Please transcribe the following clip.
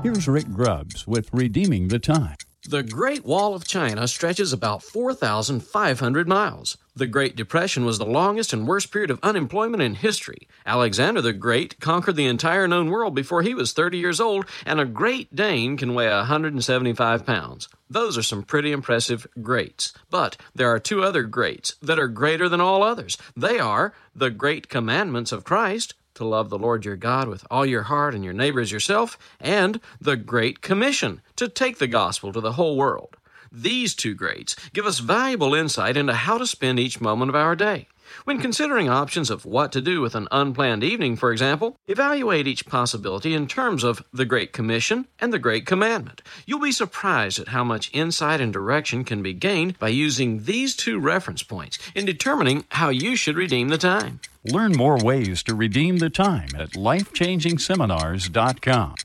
Here's Rick Grubbs with Redeeming the Time. The Great Wall of China stretches about 4,500 miles. The Great Depression was the longest and worst period of unemployment in history. Alexander the Great conquered the entire known world before he was 30 years old, and a Great Dane can weigh 175 pounds. Those are some pretty impressive greats. But there are two other greats that are greater than all others. They are the Great Commandments of Christ, to love the Lord your God with all your heart and your neighbor as yourself, and the Great Commission, to take the gospel to the whole world. These two greats give us valuable insight into how to spend each moment of our day. When considering options of what to do with an unplanned evening, for example, evaluate each possibility in terms of the Great Commission and the Great Commandment. You'll be surprised at how much insight and direction can be gained by using these two reference points in determining how you should redeem the time. Learn more ways to redeem the time at lifechangingseminars.com.